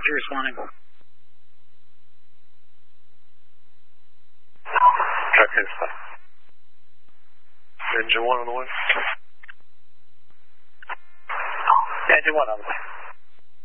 Roger, responding. Truck inside. Engine 1 on the way? Yeah, Engine 1 on the way.